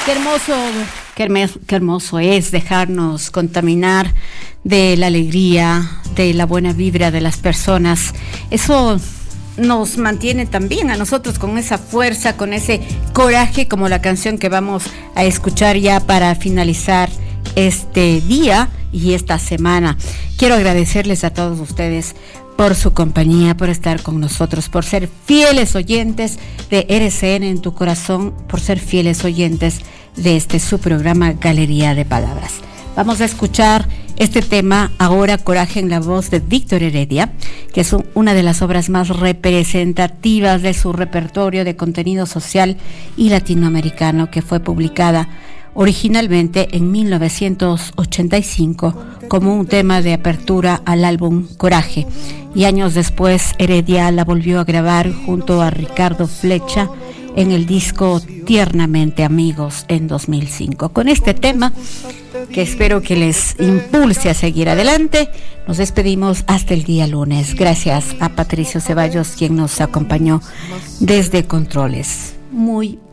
Qué hermoso es dejarnos contaminar de la alegría, de la buena vibra de las personas. Eso nos mantiene también a nosotros con esa fuerza, con ese coraje, como la canción que vamos a escuchar ya para finalizar este día y esta semana. Quiero agradecerles a todos ustedes por su compañía, por estar con nosotros, por ser fieles oyentes de RCN en tu corazón, por ser fieles oyentes de su programa Galería de Palabras. Vamos a escuchar este tema ahora, Coraje, en la voz de Víctor Heredia, que es una de las obras más representativas de su repertorio de contenido social y latinoamericano, que fue publicada originalmente en 1985 como un tema de apertura al álbum Coraje, y años después Heredia la volvió a grabar junto a Ricardo Flecha en el disco Tiernamente Amigos en 2005. Con este tema, que espero que les impulse a seguir adelante, nos despedimos hasta el día lunes. Gracias a Patricio Ceballos, quien nos acompañó desde Controles. Muy